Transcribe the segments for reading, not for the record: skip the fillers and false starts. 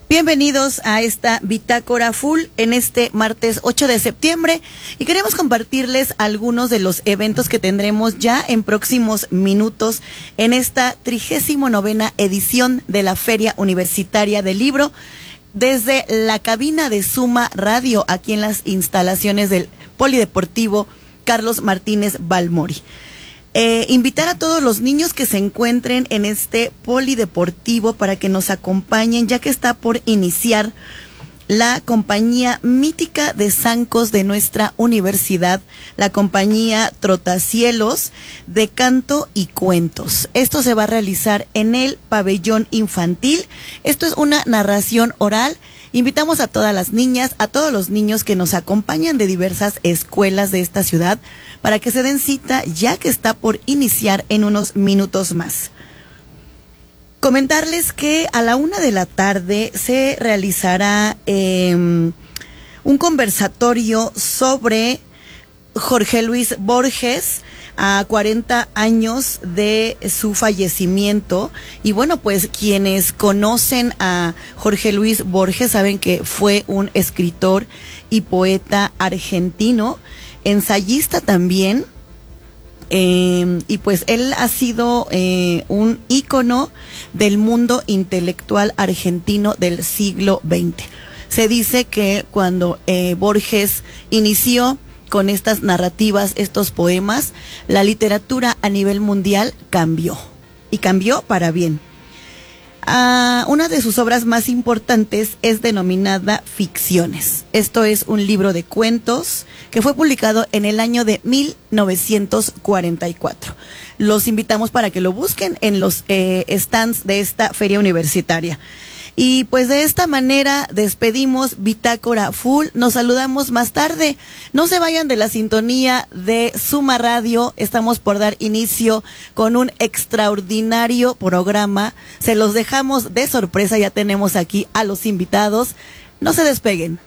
Bienvenidos a esta Bitácora Full en este martes 8 de septiembre y queremos compartirles algunos de los eventos que tendremos ya en próximos minutos en esta 39ª edición de la Feria Universitaria del Libro desde la cabina de Suma Radio aquí en las instalaciones del Polideportivo Carlos Martínez Balmori. Invitar a todos los niños que se encuentren en este polideportivo para que nos acompañen, ya que está por iniciar la compañía mítica de zancos de nuestra universidad, la compañía Trotacielos de canto y cuentos. Esto se va a realizar en el pabellón infantil. Esto es una narración oral. Invitamos a todas las niñas, a todos los niños que nos acompañan de diversas escuelas de esta ciudad para que se den cita, ya que está por iniciar en unos minutos más. Comentarles que a la 1:00 p.m. se realizará un conversatorio sobre Jorge Luis Borges, a 40 años de su fallecimiento. Y bueno, pues quienes conocen a Jorge Luis Borges saben que fue un escritor y poeta argentino, ensayista también, y pues él ha sido un ícono del mundo intelectual argentino del siglo XX. Se dice que cuando Borges inició con estas narrativas, estos poemas, la literatura a nivel mundial cambió, y cambió para bien. Una de sus obras más importantes es denominada Ficciones. Esto es un libro de cuentos que fue publicado en el año de 1944. Los invitamos para que lo busquen en los stands de esta feria universitaria. Y pues de esta manera despedimos Bitácora Full. Nos saludamos más tarde. No se vayan de la sintonía de Suma Radio. Estamos por dar inicio con un extraordinario programa. Se los dejamos de sorpresa. Ya tenemos aquí a los invitados. No se despeguen.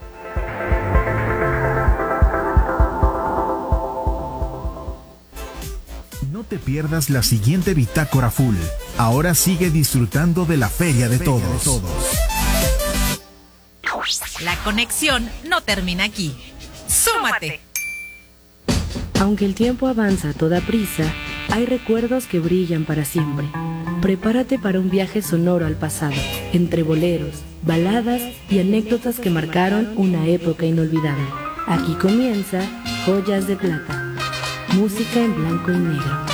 No te pierdas la siguiente Bitácora Full. Ahora sigue disfrutando de la Feria de Todos. La conexión no termina aquí. ¡Súmate! Aunque el tiempo avanza a toda prisa, hay recuerdos que brillan para siempre. Prepárate para un viaje sonoro al pasado, entre boleros, baladas y anécdotas que marcaron una época inolvidable. Aquí comienza Joyas de Plata, música en blanco y negro.